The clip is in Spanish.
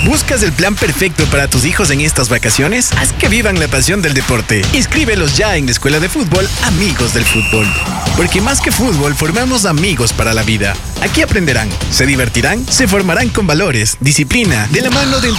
¿Buscas el plan perfecto para tus hijos en estas vacaciones? Haz que vivan la pasión del deporte. Inscríbelos ya en la Escuela de Fútbol Amigos del Fútbol. Porque más que fútbol, formamos amigos para la vida. Aquí aprenderán, se divertirán, se formarán con valores, disciplina, de la mano del